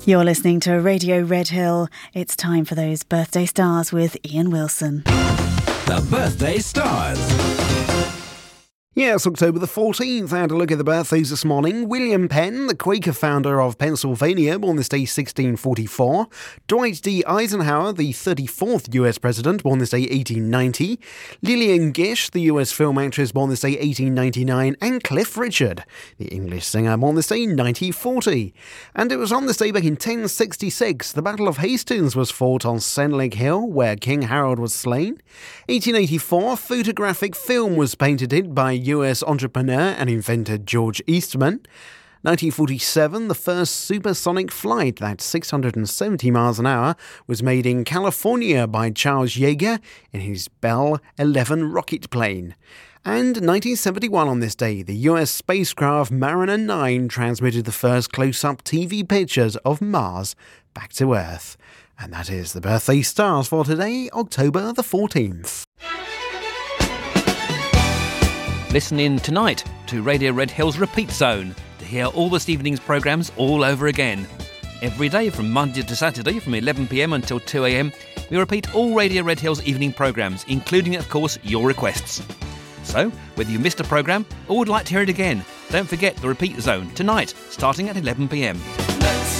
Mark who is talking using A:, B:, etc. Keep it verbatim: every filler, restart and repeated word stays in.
A: You're listening to Radio Red Hill. It's time for those birthday stars with Ian Wilson.
B: The Birthday Stars.
C: Yes, October the fourteenth, I had a look at the birthdays this morning. William Penn, the Quaker founder of Pennsylvania, born this day sixteen forty-four. Dwight D. Eisenhower, the thirty-fourth U S president, born this day eighteen ninety. Lillian Gish, the U S film actress, born this day eighteen ninety-nine. And Cliff Richard, the English singer, born this day nineteen forty. And it was on this day back in ten sixty-six, the Battle of Hastings was fought on Senlac Hill, where King Harold was slain. eighteen eighty-four, photographic film was patented by U S entrepreneur and inventor George Eastman. nineteen forty-seven, the first supersonic flight, that's six hundred seventy miles an hour, was made in California by Charles Yeager in his Bell eleven rocket plane. And nineteen seventy-one on this day, the U S spacecraft Mariner nine transmitted the first close-up T V pictures of Mars back to Earth. And that is the birthday stars for today, October the fourteenth.
D: Listen in tonight to Radio Red Hill's Repeat Zone to hear all this evening's programmes all over again. Every day from Monday to Saturday from eleven p m until two a m, we repeat all Radio Red Hill's evening programmes, including, of course, your requests. So, whether you missed a programme or would like to hear it again, don't forget the Repeat Zone tonight, starting at eleven p m.